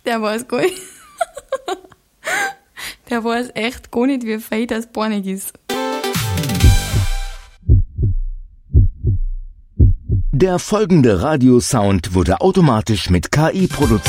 Der weiß gar nicht. Der weiß echt gar nicht, wie fein das Bornig ist. Der folgende Radiosound wurde automatisch mit KI produziert.